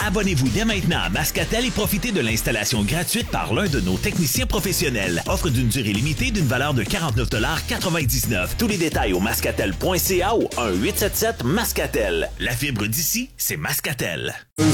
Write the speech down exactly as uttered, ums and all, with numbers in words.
Abonnez-vous dès maintenant à Mascatel et profitez de l'installation gratuite par l'un de nos techniciens professionnels. Offre d'une durée limitée d'une valeur de quarante-neuf quatre-vingt-dix-neuf. Tous les détails au mascatel point c a ou un huit sept sept Mascatel. La fibre d'ici, c'est Mascatel.